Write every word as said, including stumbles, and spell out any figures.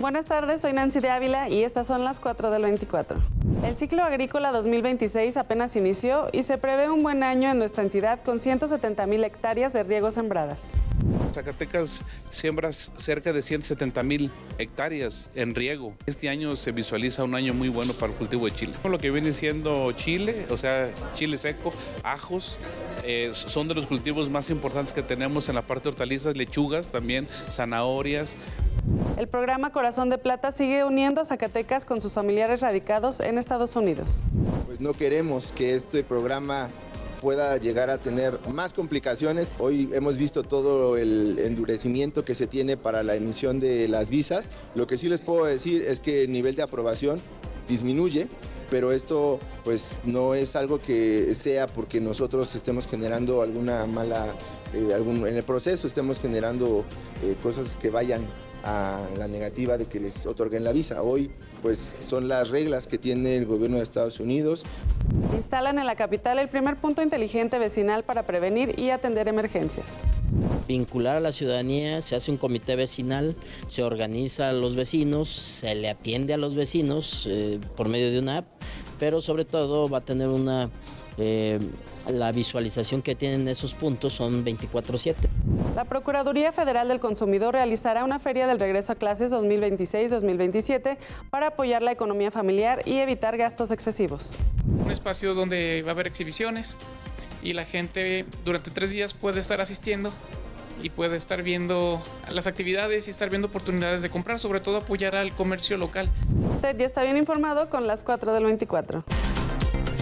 Buenas tardes, soy Nancy de Ávila y estas son las cuatro del veinticuatro. El ciclo agrícola dos mil veintiséis apenas inició y se prevé un buen año en nuestra entidad con ciento setenta mil hectáreas de riego sembradas. Zacatecas siembra cerca de ciento setenta mil hectáreas en riego. Este año se visualiza un año muy bueno para el cultivo de chile. Lo que viene siendo chile, o sea, chile seco, ajos, eh, son de los cultivos más importantes que tenemos en la parte de hortalizas, lechugas también, zanahorias. El programa Corazón de Plata sigue uniendo a Zacatecas con sus familiares radicados en Estados Unidos. Pues no queremos que este programa pueda llegar a tener más complicaciones. Hoy hemos visto todo el endurecimiento que se tiene para la emisión de las visas. Lo que sí les puedo decir es que el nivel de aprobación disminuye, pero esto pues no es algo que sea porque nosotros estemos generando alguna mala, eh, algún, en el proceso estemos generando eh, cosas que vayan a la negativa de que les otorguen la visa. Hoy pues son las reglas que tiene el gobierno de Estados Unidos. Instalan en la capital el primer punto inteligente vecinal para prevenir y atender emergencias. Vincular a la ciudadanía, se hace un comité vecinal, se organiza a los vecinos, se le atiende a los vecinos eh, por medio de una app, pero sobre todo va a tener una... Eh, la visualización que tienen esos puntos son veinticuatro siete. La Procuraduría Federal del Consumidor realizará una feria del regreso a clases dos mil veintiséis dos mil veintisiete para apoyar la economía familiar y evitar gastos excesivos. Un espacio donde va a haber exhibiciones y la gente durante tres días puede estar asistiendo y puede estar viendo las actividades y estar viendo oportunidades de comprar, sobre todo apoyar al comercio local. Usted ya está bien informado con las cuatro del veinticuatro.